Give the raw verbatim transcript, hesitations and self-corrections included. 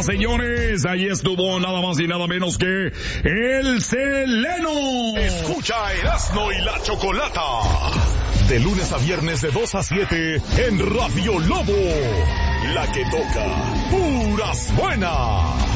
señoras, señores, ahí estuvo nada más y nada menos que el Seleno. Escucha Erasmo y la Chocolata. De lunes a viernes de dos a siete en Radio Lobo. La que toca puras buenas.